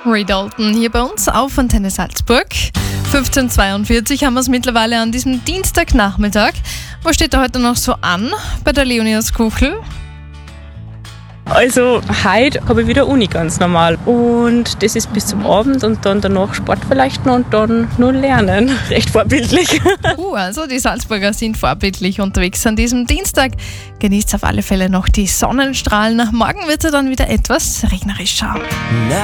Ray Dalton hier bei uns auf Antenne Salzburg. 15:42 haben wir es mittlerweile an diesem Dienstagnachmittag. Was steht da heute noch so an bei der Leonie aus Kuchel? Also heute habe ich wieder Uni ganz normal und das ist bis zum Abend und dann danach Sport vielleicht noch und dann nur lernen. Recht vorbildlich. Also die Salzburger sind vorbildlich unterwegs an diesem Dienstag. Genießt auf alle Fälle noch die Sonnenstrahlen. Morgen wird es dann wieder etwas regnerischer.